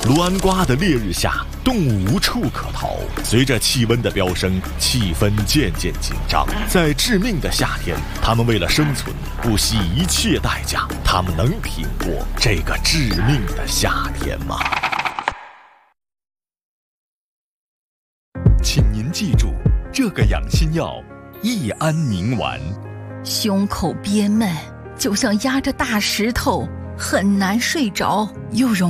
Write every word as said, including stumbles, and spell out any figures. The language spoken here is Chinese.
栾瓜的烈日下，动物无处可逃。随着气温的飙升，气氛渐渐紧张。在致命的夏天，它们为了生存，不惜一切代价。它们能挺过这个致命的夏天吗？ 请您记住，这个养心药益安宁丸。 胸口憋闷，就像压着大石头，很难睡着，又容